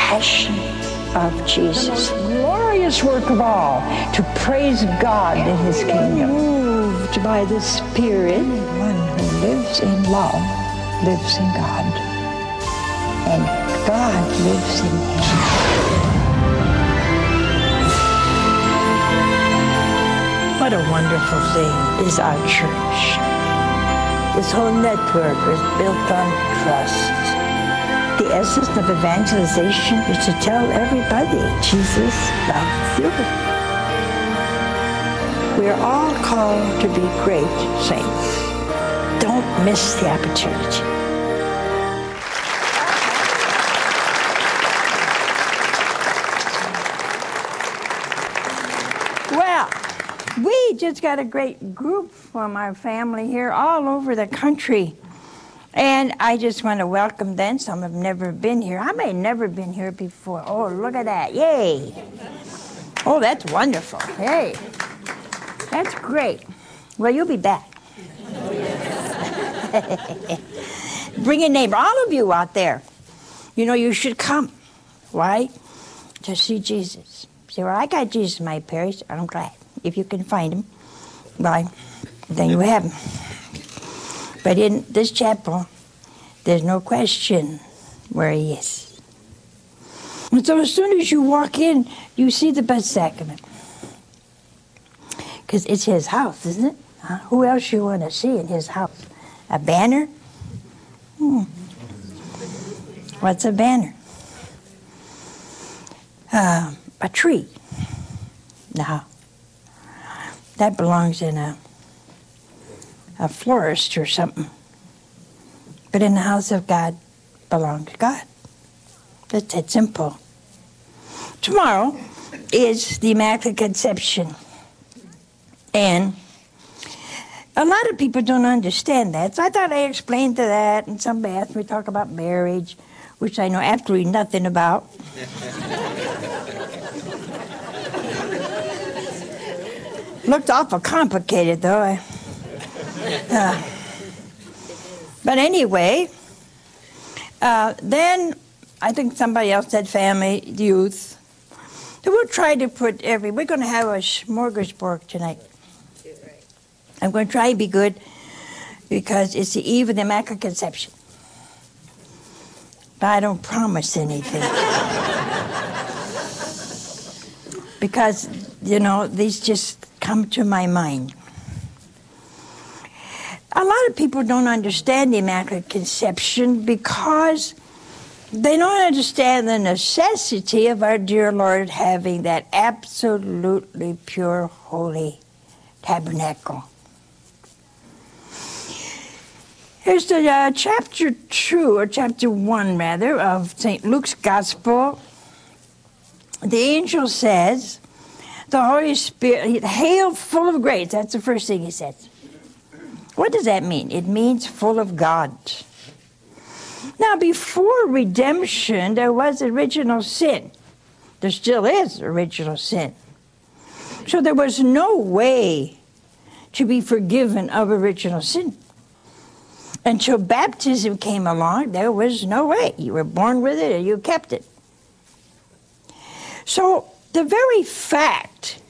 passion of Jesus. The most glorious work of all, to praise God in His kingdom. Moved by the Spirit, one who lives in love lives in God, and God lives in him. What a wonderful thing is our church. This whole network is built on trust. The essence of evangelization is to tell everybody Jesus loves you. We are all called to be great saints. Don't miss the opportunity. Well, we just got a great group from our family here all over the country. And I just want to welcome them. Some have never been here. I may have never been here before. Oh, look at that. Yay. Oh, that's wonderful. Hey. That's great. Well, you'll be back. Bring a neighbor. All of you out there. You know, you should come. Why? To see Jesus. Say, well, I got Jesus in my parish. I'm glad. If you can find him, well, then you have him. But in this chapel, there's no question where he is. And so as soon as you walk in, you see the blessed sacrament. Because it's his house, isn't it? Huh? Who else you want to see in his house? A banner? What's a banner? A tree. No. That belongs in a florist or something. But in the house of God, belong to God. That's that simple. Tomorrow is the Immaculate Conception. And a lot of people don't understand that. So I thought I explained to that. And somebody asked me to talk about marriage, which I know absolutely nothing about. Looked awful complicated, though. But anyway, then I think somebody else said family, youth. So we'll try to put we're going to have a smorgasbord tonight. I'm going to try to be good because it's the eve of the Immaculate Conception. But I don't promise anything. Because, you know, these just come to my mind. A lot of people don't understand the Immaculate Conception because they don't understand the necessity of our dear Lord having that absolutely pure, holy tabernacle. Here's the chapter 2, or chapter 1, rather, of St. Luke's Gospel. The angel says, the Holy Spirit, hail full of grace. That's the first thing he says. What does that mean? It means full of God. Now, before redemption, there was original sin. There still is original sin. So there was no way to be forgiven of original sin. Until baptism came along, there was no way. You were born with it or you kept it. So the very fact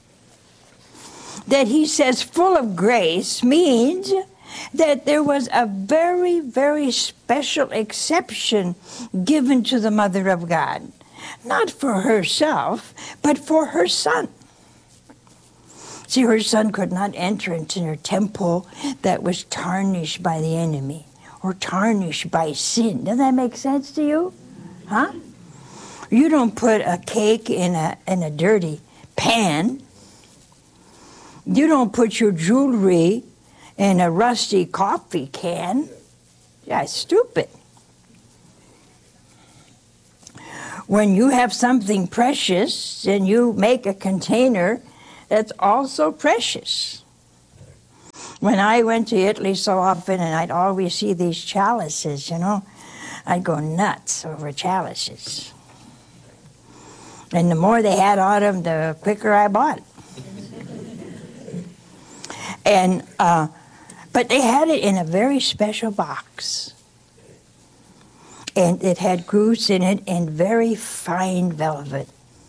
that he says full of grace means that there was a very, very special exception given to the Mother of God. Not for herself, but for her son. See, her son could not enter into her temple that was tarnished by the enemy or tarnished by sin. Does that make sense to you? Huh? You don't put a cake in a dirty pan. You don't put your jewelry in a rusty coffee can. Yeah, it's stupid. When you have something precious and you make a container that's also precious. When I went to Italy so often and I'd always see these chalices, you know, I'd go nuts over chalices. And the more they had on them, the quicker I bought. And but they had it in a very special box. And it had grooves in it and very fine velvet.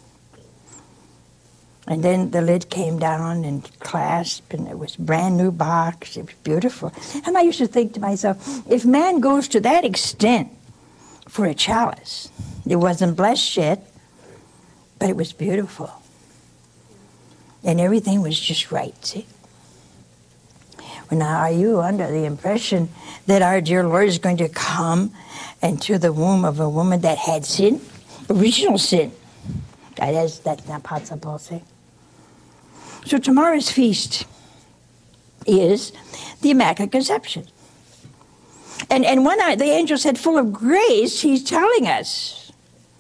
And then the lid came down and clasped, and it was a brand new box. It was beautiful. And I used to think to myself, if man goes to that extent for a chalice, it wasn't blessed yet, but it was beautiful. And everything was just right, see? Well, now, are you under the impression that our dear Lord is going to come into the womb of a woman that had sin? Original sin. That's not possible, see? So tomorrow's feast is the Immaculate Conception. And when the angel said full of grace, he's telling us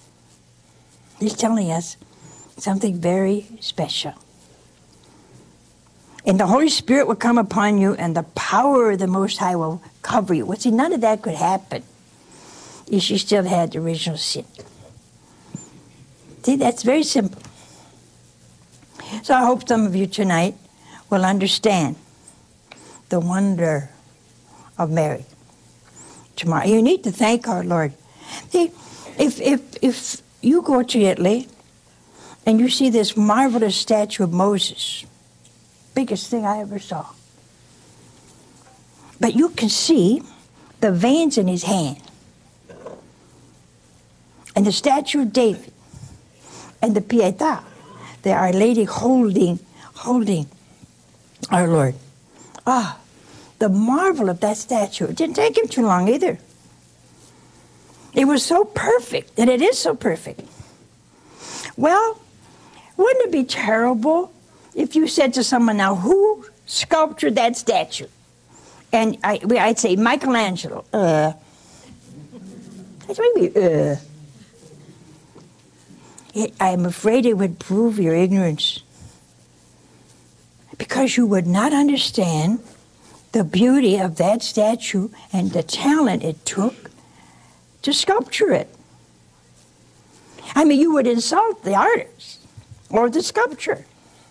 something very special. And the Holy Spirit will come upon you, and the power of the Most High will cover you. Well, see, none of that could happen if she still had the original sin. See, that's very simple. So I hope some of you tonight will understand the wonder of Mary. Tomorrow, you need to thank our Lord. See, if you go to Italy and you see this marvelous statue of Moses, biggest thing I ever saw. But you can see the veins in his hand. And the statue of David. And the Pietà. The Our Lady holding our Lord. The marvel of that statue. It didn't take him too long either. It was so perfect, and it is so perfect. Well, wouldn't it be terrible if you said to someone, now, who sculptured that statue? And I'd say, Michelangelo. That's maybe, I'm afraid it would prove your ignorance. Because you would not understand the beauty of that statue and the talent it took to sculpture it. I mean, you would insult the artist or the sculptor.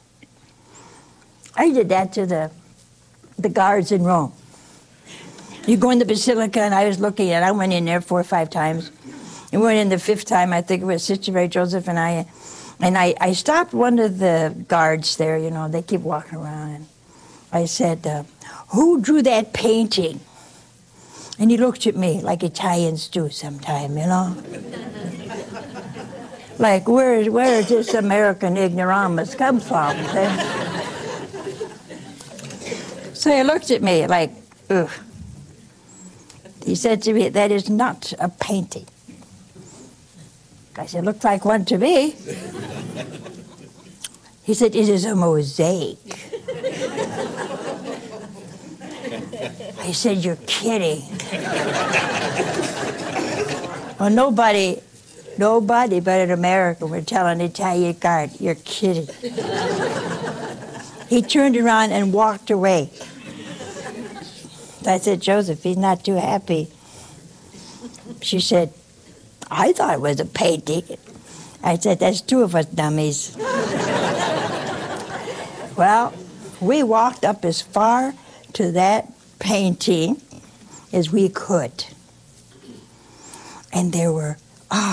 I did that to the guards in Rome. You go in the Basilica, and I was looking at it. I went in there 4 or 5 times. And went in the 5th time, I think it was Sister Mary Joseph and I stopped one of the guards there, you know, they keep walking around. And I said, who drew that painting? And he looked at me like Italians do sometime, you know. Like, where does this American ignoramus come from? So he looked at me like, ugh. He said to me, that is not a painting. I said, looks like one to me. He said, it is a mosaic. I said, you're kidding. Well, nobody but in America would tell an Italian guard, you're kidding. He turned around and walked away. I said, Joseph, he's not too happy. She said, I thought it was a painting. I said, that's 2 of us dummies. Well, we walked up as far to that painting as we could. And there were,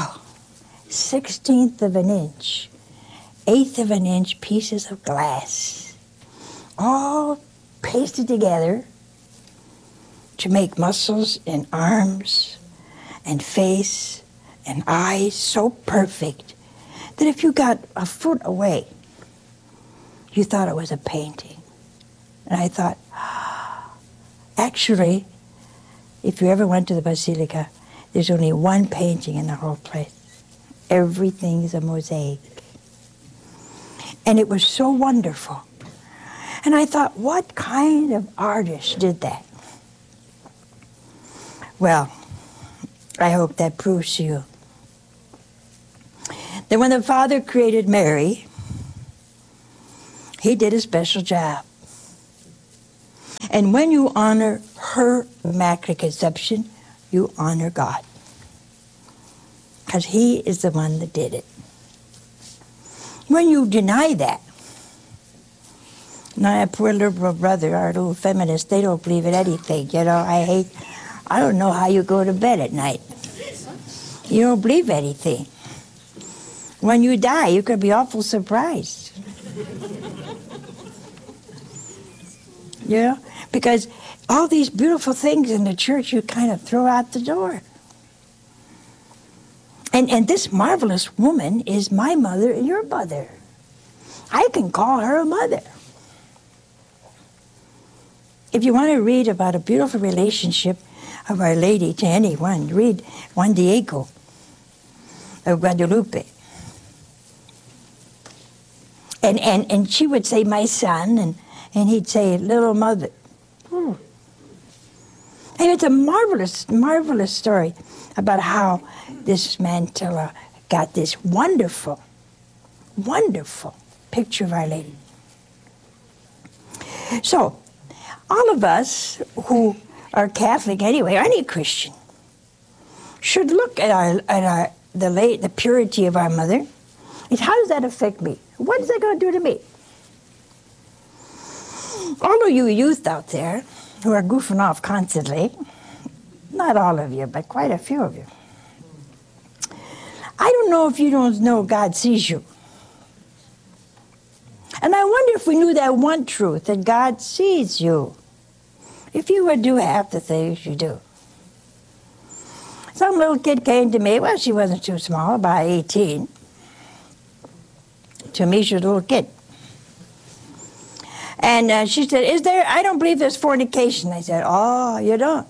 1/16 of an inch, 1/8 of an inch pieces of glass, all pasted together to make muscles and arms and face and eyes so perfect that if you got a foot away, you thought it was a painting. And I thought, actually, if you ever went to the Basilica, there's only one painting in the whole place. Everything is a mosaic. And it was so wonderful. And I thought, what kind of artist did that? Well, I hope that proves to you that when the Father created Mary, he did a special job. And when you honor her Immaculate Conception, you honor God. Because he is the one that did it. When you deny that, now that poor liberal brother, our little feminists, they don't believe in anything, you know. I don't know how you go to bed at night. You don't believe anything. When you die, you could be awful surprised. You know? Because all these beautiful things in the church you kind of throw out the door. And this marvelous woman is my mother and your mother. I can call her a mother. If you want to read about a beautiful relationship of Our Lady to anyone, read Juan Diego of Guadalupe. And she would say, my son, and he'd say, little mother. And it's a marvelous, marvelous story about how this Mantilla got this wonderful, wonderful picture of Our Lady. So, all of us who are Catholic anyway, or any Christian, should look at the purity of our mother. And how does that affect me? What is that going to do to me? All of you youth out there who are goofing off constantly, not all of you, but quite a few of you, I don't know if you don't know God sees you. And I wonder if we knew that one truth, that God sees you, if you would do half the things you do. Some little kid came to me, well, she wasn't too small, about 18. To me, she was a little kid. And she said, I don't believe there's fornication. I said, oh, you don't?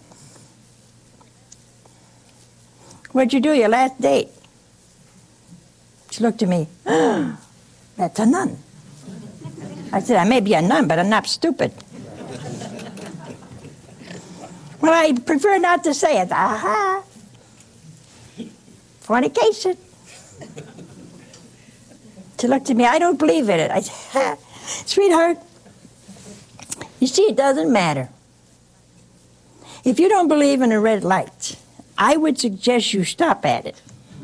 What'd you do, your last date? She looked at me, that's a nun. I said, I may be a nun, but I'm not stupid. Well, I prefer not to say it. Aha. Fornication. She looked at me, I don't believe in it. I said, sweetheart, you see, it doesn't matter. If you don't believe in a red light, I would suggest you stop at it.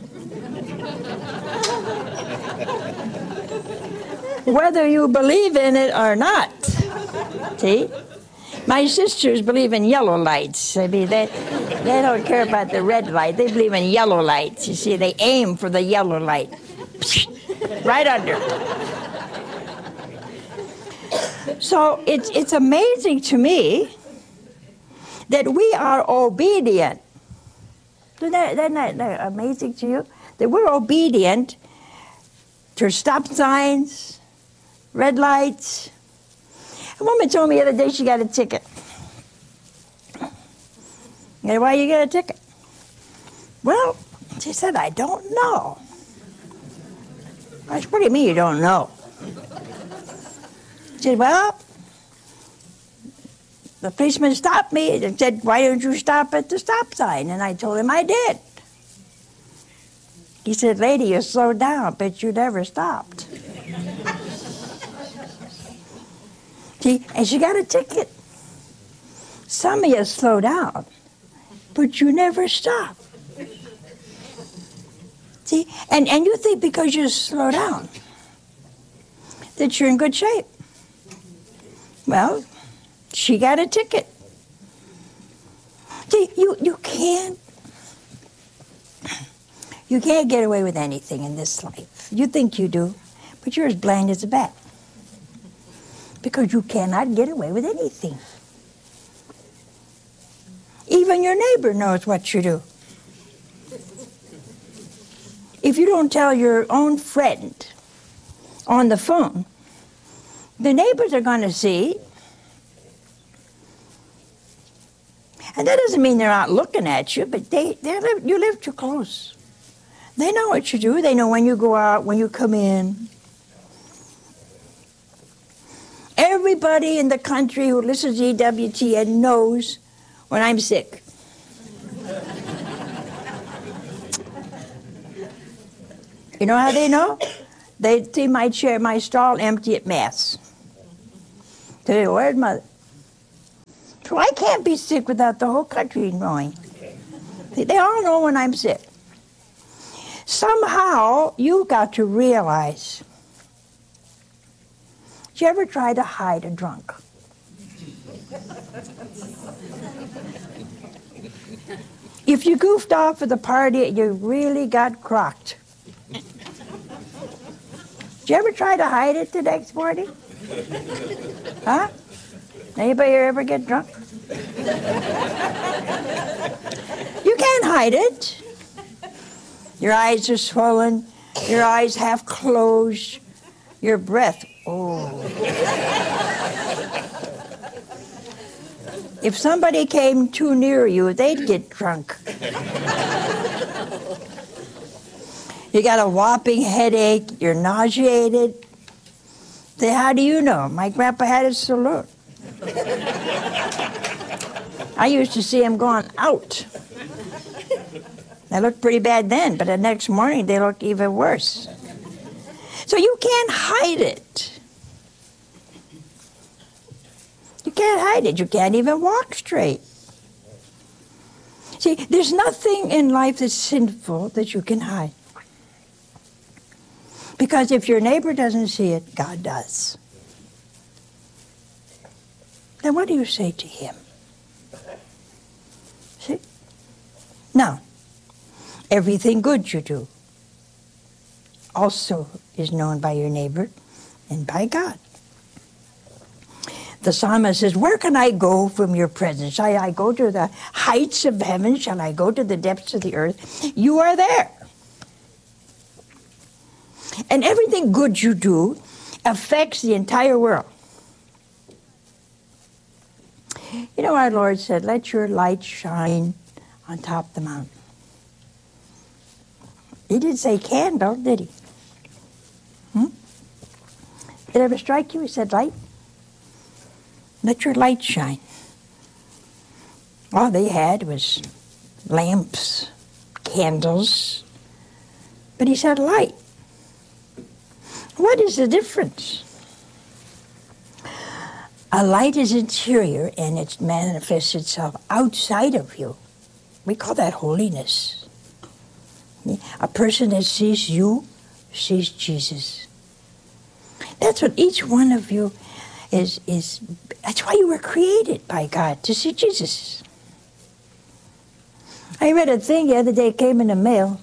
Whether you believe in it or not. See? My sisters believe in yellow lights. I mean, they don't care about the red light. They believe in yellow lights. You see, they aim for the yellow light. Right under. So it's amazing to me that we are obedient. Isn't that amazing to you? That we're obedient to stop signs, red lights. A woman told me the other day she got a ticket. I said, why you get a ticket? Well, she said, I don't know. I said, what do you mean you don't know? She said, well, the policeman stopped me and said, why don't you stop at the stop sign? And I told him I did. He said, lady, you slowed down, but you never stopped. See, and she got a ticket. Some of you slow down, but you never stop. See, and you think because you slow down that you're in good shape. Well, she got a ticket. See, you can't get away with anything in this life. You think you do, but you're as blind as a bat. Because you cannot get away with anything. Even your neighbor knows what you do. If you don't tell your own friend on the phone, the neighbors are going to see. And that doesn't mean they're not looking at you, but you live too close. They know what you do. They know when you go out, when you come in. Everybody in the country who listens to EWTN knows when I'm sick. You know how they know? They see my chair, my stall empty at Mass. They say, where's Mother? So I can't be sick without the whole country knowing. They all know when I'm sick. Somehow, you've got to realize. Did you ever try to hide a drunk? If you goofed off at the party, you really got crocked. Did you ever try to hide it the next morning? Huh? Anybody here ever get drunk? You can't hide it. Your eyes are swollen, your eyes half closed, your breath, oh. If somebody came too near you, they'd get drunk. You got a whopping headache, you're nauseated. Say, how do you know? My grandpa had a saloon. I used to see him going out. They looked pretty bad then, but the next morning they looked even worse. So you can't hide it. You can't hide it. You can't even walk straight. See, there's nothing in life that's sinful that you can hide. Because if your neighbor doesn't see it, God does. Then what do you say to him? See? Now, everything good you do also is known by your neighbor and by God. The psalmist says, where can I go from your presence? Shall I go to the heights of heaven? Shall I go to the depths of the earth? You are there. And everything good you do affects the entire world. You know, our Lord said, let your light shine on top of the mountain. He didn't say candle, did he? Did it ever strike you? He said light. Let your light shine. All they had was lamps, candles, but he said light. What is the difference? A light is interior and it manifests itself outside of you. We call that holiness. A person that sees you sees Jesus. That's what each one of you is. That's why you were created by God, to see Jesus. I read a thing the other day, it came in the mail,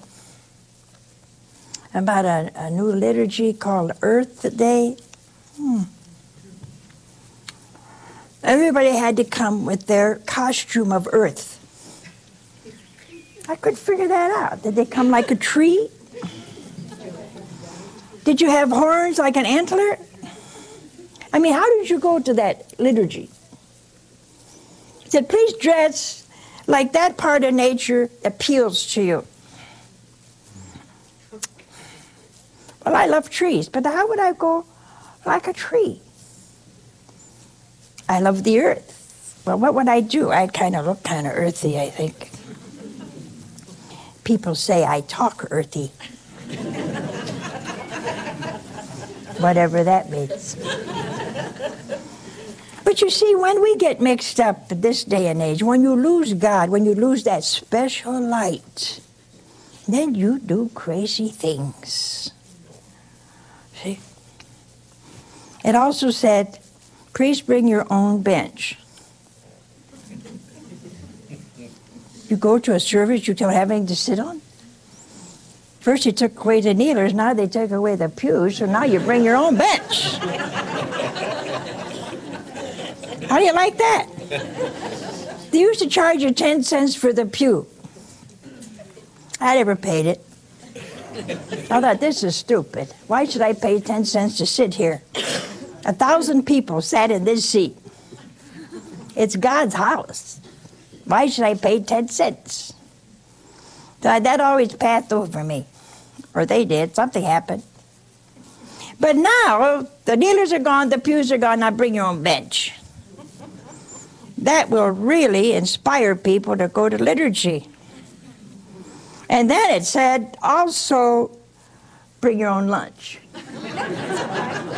about a new liturgy called Earth Day. Everybody had to come with their costume of earth. I couldn't figure that out. Did they come like a tree? Did you have horns like an antler? I mean, how did you go to that liturgy? He said, please dress like that part of nature appeals to you. Well, I love trees, but how would I go like a tree? I love the earth. Well, what would I do? I'd kind of look kind of earthy, I think. People say I talk earthy. Whatever that means. But you see, when we get mixed up in this day and age, when you lose God, when you lose that special light, then you do crazy things. See? It also said, please bring your own bench. You go to a service you don't have anything to sit on. First you took away the kneelers, now they took away the pews, so now you bring your own bench. How do you like that? They used to charge you 10 cents for the pew. I never paid it. I thought, this is stupid. Why should I pay 10 cents to sit here? 1,000 people sat in this seat. It's God's house. Why should I pay 10 cents? So that always passed over me. Or they did. Something happened. But now, the kneelers are gone, the pews are gone, now bring your own bench. That will really inspire people to go to liturgy. And then it said, also, bring your own lunch.